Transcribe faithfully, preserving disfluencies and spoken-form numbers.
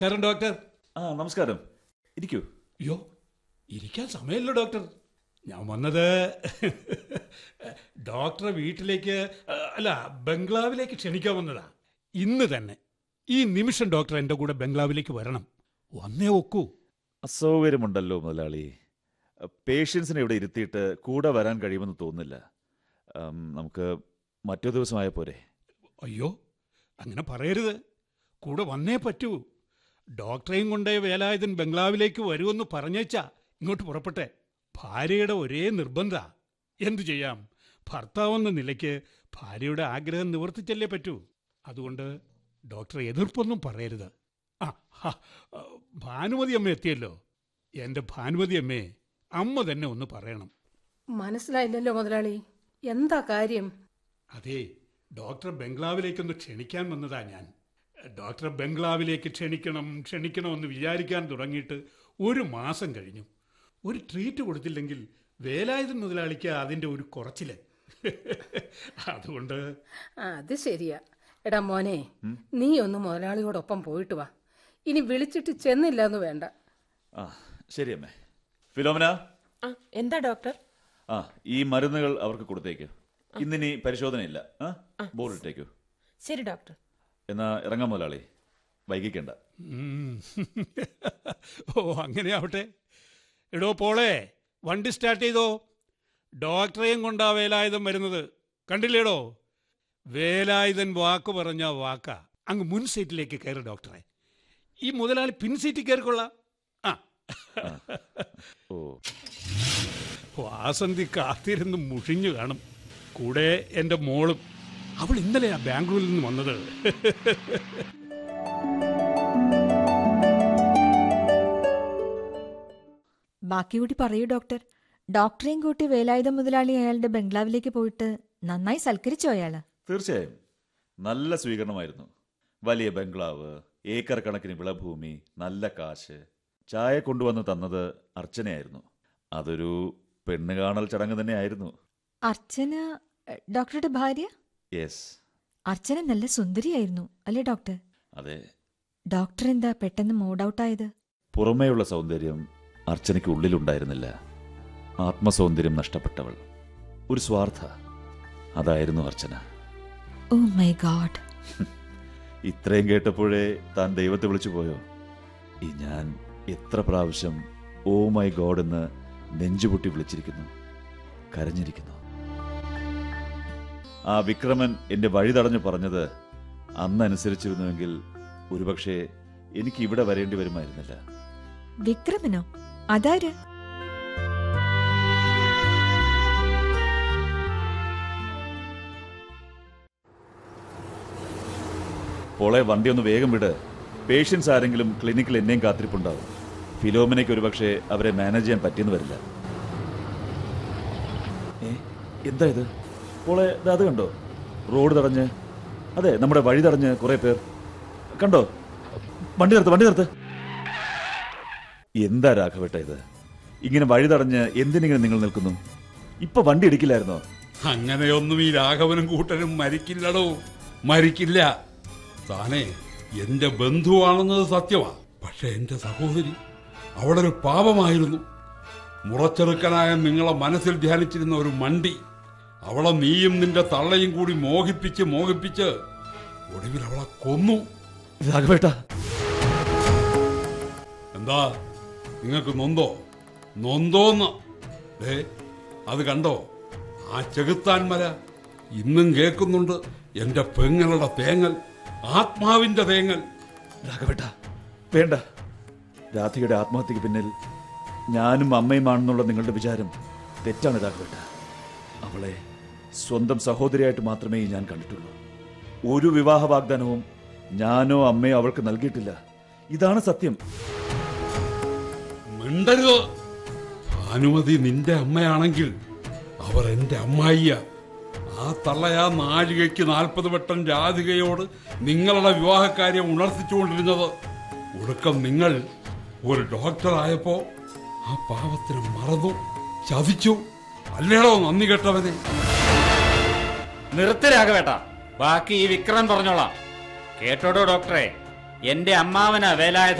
നമസ്കാരം ഡോക്ടർ. ആ നമസ്കാരം, ഇരിക്കൂ. അയ്യോ, ഇരിക്കാൻ സമയമില്ല ഡോക്ടർ. ഞാൻ വന്നത് ഡോക്ടറെ വീട്ടിലേക്ക്, അല്ല ബംഗ്ലാവിലേക്ക് ക്ഷണിക്കാൻ വന്നതാ. ഇന്ന് തന്നെ ഈ നിമിഷം ഡോക്ടർ എൻ്റെ കൂടെ ബംഗ്ലാവിലേക്ക് വരണം. വന്നേ ഒക്കൂ. അസൗകര്യമുണ്ടല്ലോ മുതലാളി. പേഷ്യൻസിനെ ഇവിടെ ഇരുത്തിയിട്ട് കൂടെ വരാൻ കഴിയുമെന്ന് തോന്നുന്നില്ല. നമുക്ക് മറ്റൊരു ദിവസമായ പോരെ? അയ്യോ, അങ്ങനെ പറയരുത്. കൂടെ വന്നേ പറ്റൂ. ഡോക്ടറെയും കൊണ്ടേ വേലായുധൻ ബംഗ്ലാവിലേക്ക് വരുമെന്ന് പറഞ്ഞേച്ചാ ഇങ്ങോട്ട് പുറപ്പെട്ടെ. ഭാര്യയുടെ ഒരേ നിർബന്ധ. എന്തു ചെയ്യാം, ഭർത്താവെന്ന നിലയ്ക്ക് ഭാര്യയുടെ ആഗ്രഹം നിവർത്തിച്ചല്ലേ പറ്റൂ. അതുകൊണ്ട് ഡോക്ടർ എതിർപ്പൊന്നും പറയരുത്. ആ ഭാനുമതി അമ്മ എത്തിയല്ലോ. എൻ്റെ ഭാനുമതി അമ്മേ, അമ്മ തന്നെ ഒന്ന് പറയണം. മനസ്സിലായില്ലല്ലോ മുതലാളി, എന്താ കാര്യം? അതെ, ഡോക്ടറെ ബംഗ്ലാവിലേക്കൊന്ന് ക്ഷണിക്കാൻ വന്നതാ ഞാൻ. ഡോക്ടറെ ബംഗ്ലാവിലേക്ക് ക്ഷണിക്കണം ക്ഷണിക്കണമെന്ന് വിചാരിക്കാൻ തുടങ്ങിയിട്ട് ഒരു മാസം കഴിഞ്ഞു. ഒരു ട്രീറ്റ് കൊടുത്തില്ലെങ്കിൽ വേലായുധൻ മുതലാളിക്ക് അതിൻ്റെ ഒരു കുറച്ചില്. അതുകൊണ്ട് അത് ശരിയാ. എടാ മോനെ, നീ ഒന്ന് മുതലാളിയോടൊപ്പം പോയിട്ട് വാ. ഇനി വിളിച്ചിട്ട് ചെന്നില്ല എന്ന് വേണ്ട. ആ ശരി അമ്മേ. ഫിലോമിന, എന്താ ഡോക്ടർ? ആ ഈ മരുന്നുകൾ അവർക്ക് കൊടുത്തേക്ക്. ഇന്നിനി പരിശോധനയില്ല. ബോർഡ് ഇട്ടേക്കൂ. ശരി ഡോക്ടർ. എന്നാ ഇറങ്ങാം മുതലാളി, വൈകിക്കണ്ട. ഓ അങ്ങനെയാവട്ടെ. എടോ പോളെ, വണ്ടി സ്റ്റാർട്ട് ചെയ്തോ. ഡോക്ടറെയും കൊണ്ടാ വേലായുധൻ വരുന്നത്, കണ്ടില്ലേടോ? വേലായുധൻ വാക്ക് പറഞ്ഞ വാക്കാ. അങ്ങ് മുൻ സീറ്റിലേക്ക് കയറി ഡോക്ടറെ. ഈ മുതലാളി പിൻ സീറ്റിൽ കയറിക്കൊള്ളാം. ആ ഓ വാസന്തി കാത്തിരുന്ന് മുഷിഞ്ഞു കാണും. കൂടെ എൻ്റെ മോളും. അവൾ ഇന്നലെയാ ബാംഗ്ലൂരിൽ നിന്ന് വന്നത്. ബാക്കി കൂടി പറയൂ ഡോക്ടർ. ഡോക്ടറെയും കൂട്ടി വേലായുധ മുതലാളി അയാളുടെ ബംഗ്ലാവിലേക്ക് പോയിട്ട് നന്നായി സൽക്കരിച്ചോ അയാള്? തീർച്ചയായും നല്ല സ്വീകരണമായിരുന്നു. വലിയ ബംഗ്ലാവ്, ഏക്കർ കണക്കിന് വിളഭൂമി, നല്ല കാശ്. ചായ കൊണ്ടുവന്ന് തന്നത് അർച്ചനയായിരുന്നു. അതൊരു പെണ്ണ് കാണൽ ചടങ്ങ് തന്നെയായിരുന്നു. അർച്ചന ഡോക്ടറുടെ ഭാര്യ? യെസ്. അർച്ചന നല്ല സുന്ദരിയായിരുന്നു അല്ലേ ഡോക്ടർ? അതെ. ഡോക്ടർ എന്താ പെട്ടെന്ന് മൂഡ് ഔട്ട് ആയത്? പുറമേയുള്ള സൗന്ദര്യം അർച്ചനയ്ക്ക് ഉള്ളിലുണ്ടായിരുന്നില്ല. ആത്മസൗന്ദര്യം നഷ്ടപ്പെട്ടവൾ, ഒരു സ്വാർത്ഥ. അതായിരുന്നു അർച്ചന. Oh my God. ഇത്രയും കേട്ടപ്പോഴേ താൻ ദൈവത്തെ വിളിച്ചു പോയോ? ഈ ഞാൻ എത്ര പ്രാവശ്യം ഓ മൈ ഗോഡ് എന്ന് നെഞ്ചുപൊട്ടി വിളിച്ചിരിക്കുന്നു, കരഞ്ഞിരിക്കുന്നു. ആ വിക്രമൻ എന്റെ വഴി തടഞ്ഞു പറഞ്ഞത് അന്നനുസരിച്ചിരുന്നുവെങ്കിൽ ഒരുപക്ഷെ എനിക്ക് ഇവിടെ വരേണ്ടി വരുമായിരുന്നില്ല. വിക്രമനോ? അതാര്? പോളെ, വണ്ടി ഒന്ന് വേഗം വിട്. പേഷ്യൻസ് ആരെങ്കിലും ക്ലിനിക്കിൽ എന്നെയും കാത്തിരിപ്പുണ്ടാവും. ഫിലോമിനയ്ക്ക് ഒരുപക്ഷെ അവരെ മാനേജ് ചെയ്യാൻ പറ്റിയെന്ന് വരില്ല. ഏ എന്താ ഇത്? പോളെ, അത് കണ്ടോ? റോഡ് തടഞ്ഞ്, അതെ നമ്മുടെ വഴി തടഞ്ഞ് കുറെ പേർ. കണ്ടോ? വണ്ടി നിർത്ത്, വണ്ടി നിർത്ത്. എന്താ രാഘവേട്ട ഇത്? ഇങ്ങനെ വഴി തടഞ്ഞ് എന്തിനിങ്ങനെ നിങ്ങൾ നിൽക്കുന്നു? ഇപ്പൊ വണ്ടി ഇടിക്കില്ലായിരുന്നോ? അങ്ങനെയൊന്നും ഈ രാഘവനും കൂട്ടനും മരിക്കില്ലടോ, മരിക്കില്ല. താനേ എന്റെ ബന്ധുവാണെന്നത് സത്യമാ. പക്ഷെ എന്റെ സഹോദരി അവളൊരു പാപമായിരുന്നു. മുറച്ചെറുക്കനായ നിങ്ങളെ മനസ്സിൽ ധ്യാനിച്ചിരുന്ന ഒരു മണ്ടി അവളെ നീയും നിന്റെ തള്ളയും കൂടി മോഹിപ്പിച്ച് മോഹിപ്പിച്ച് ഒടുവിൽ അവളെ കൊന്നു. രാഘവേട്ട, എന്താ നിങ്ങൾക്ക് നൊന്തോ? നൊന്തോന്ന് ഏ അത് കണ്ടോ? ആ ചെകുത്താൻ മല ഇന്നും കേൾക്കുന്നുണ്ട് എന്റെ പെങ്ങളുടെ തേങ്ങൽ, ആത്മാവിന്റെ തേങ്ങൽ. രാഘവേട്ട വേണ്ട. രാധികയുടെ ആത്മഹത്യക്ക് പിന്നിൽ ഞാനും അമ്മയുമാണെന്നുള്ള നിങ്ങളുടെ വിചാരം തെറ്റാണ് രാഘവേട്ട. അവളെ സ്വന്തം സഹോദരിയായിട്ട് മാത്രമേ ഞാൻ കണ്ടിട്ടുള്ളൂ. ഒരു വിവാഹ വാഗ്ദാനവും ഞാനോ അമ്മയോ അവൾക്ക് നൽകിയിട്ടില്ല. ഇതാണ് സത്യം. മിണ്ടരുത്. ഭാനുമതി നിന്റെ അമ്മയാണെങ്കിൽ അവർ എന്റെ അമ്മായിയ. ആ തള്ളയാ നാഴികയ്ക്ക് നാൽപ്പത് വട്ടം രാധികയോട് നിങ്ങളുടെ വിവാഹകാര്യം ഉണർത്തിച്ചുകൊണ്ടിരുന്നത്. ഒടുക്കം നിങ്ങൾ ഒരു ഡോക്ടറായപ്പോ ആ പാവത്തിന് മറന്നു, ചതിച്ചു. അല്ലേടോ നന്ദി കെട്ടവനെ. നിർത്തി രാഘവേട്ട, ബാക്കി ഈ വിക്രമൻ പറഞ്ഞോളാം. കേട്ടോടോ ഡോക്ടറെ, എന്റെ അമ്മാവനാ വേലായുധ